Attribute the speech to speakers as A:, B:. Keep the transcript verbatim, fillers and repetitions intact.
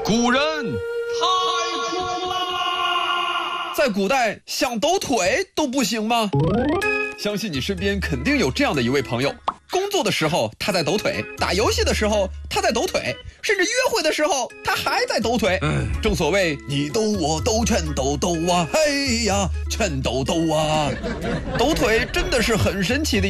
A: 古人太酷啦！在古代想抖腿都不行吗？相信你身边肯定有这样的一位朋友，工作的时候他在抖腿，打游戏的时候他在抖腿，甚至约会的时候他还在抖腿。正所谓你抖我抖全抖抖啊，嘿呀全抖抖啊，抖腿真的是很神奇的